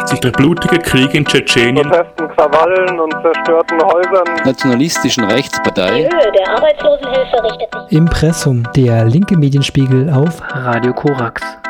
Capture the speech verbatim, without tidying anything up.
zeigt sich der blutige Krieg in Tschetschenien, Protesten, Krawallen und zerstörten Häusern, nationalistischen Rechtspartei. Die Höhe der Arbeitslosenhilfe richtet sich. Impressum, der linke Medienspiegel auf Radio Korax.